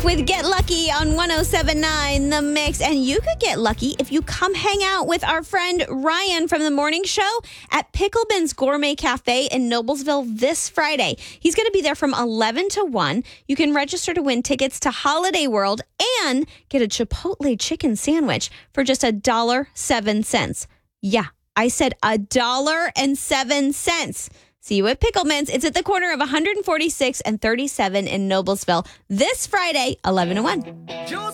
with Get Lucky on 107.9 The Mix. And you could get lucky if you come hang out with our friend Ryan from the morning show at Picklebin's Gourmet Cafe in Noblesville this Friday. He's going to be there from 11 to 1. You can register to win tickets to Holiday World and get a Chipotle chicken sandwich for just $1.07. Yeah, I said $1.07. See you at Pickleman's. It's at the corner of 146 and 37 in Noblesville this Friday, 11 to 1.